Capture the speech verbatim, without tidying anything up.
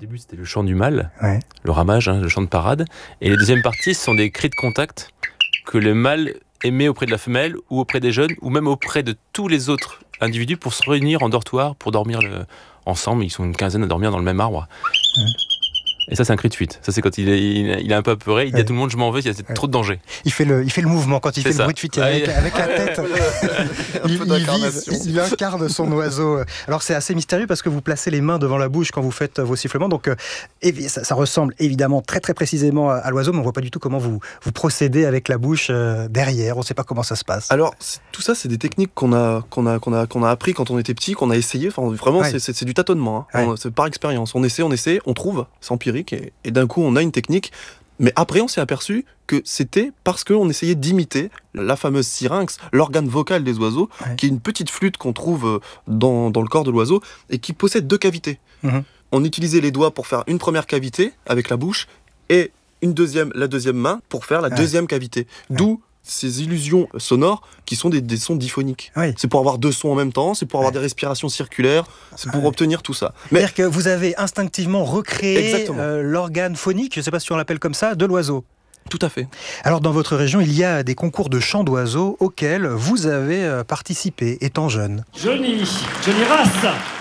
début, c'était le chant du mâle, Ouais. le ramage, hein, le chant de parade. Et les deuxièmes parties, ce sont des cris de contact que le mâle émet auprès de la femelle ou auprès des jeunes ou même auprès de tous les autres individus pour se réunir en dortoir, pour dormir le... ensemble. Ils sont une quinzaine à dormir dans le même arbre. Ouais. Et ça, c'est un cri de fuite. Ça, c'est quand il est, il est, il est un peu apeuré. Il dit ouais. à tout le monde, je m'en vais, il y a ouais. trop de danger. Il fait le, il fait le mouvement quand il C'est fait ça. le bruit de fuite Ah, avec, il... avec la tête. un il, peu il, d'incarnation. vise, il incarne son oiseau. Alors c'est assez mystérieux parce que vous placez les mains devant la bouche quand vous faites vos sifflements. Donc euh, ça, ça ressemble évidemment très très précisément à, à l'oiseau, mais on voit pas du tout comment vous, vous procédez avec la bouche euh, derrière. On ne sait pas comment ça se passe. Alors, c'est- tout ça, c'est des techniques qu'on a, qu'on a, qu'on a, qu'on a appris quand on était petit, qu'on a essayé. Enfin, vraiment, Ouais. c'est, c'est, c'est du tâtonnement. Hein. Ouais. On- c'est par expérience. On essaie, on essaie, on trouve, c'est empirique, et, et d'un coup, on a une technique. Mais après, on s'est aperçu que c'était parce qu'on essayait d'imiter la fameuse syrinx, l'organe vocal des oiseaux, Ouais. qui est une petite flûte qu'on trouve dans, dans le corps de l'oiseau et qui possède deux cavités. Mhm. On utilisait les doigts pour faire une première cavité avec la bouche et une deuxième, la deuxième main pour faire la Ouais. deuxième cavité. D'où ces illusions sonores qui sont des, des sons diphoniques. Oui. C'est pour avoir deux sons en même temps, c'est pour avoir Ouais. des respirations circulaires, c'est pour Ouais. obtenir tout ça. Mais C'est-à-dire que vous avez instinctivement recréé Exactement. euh, l'organe phonique, je ne sais pas si on l'appelle comme ça, de l'oiseau. tout à fait. Alors dans votre région, il y a des concours de chant d'oiseaux auxquels vous avez euh, participé étant jeune. Johnny, Johnny Rass.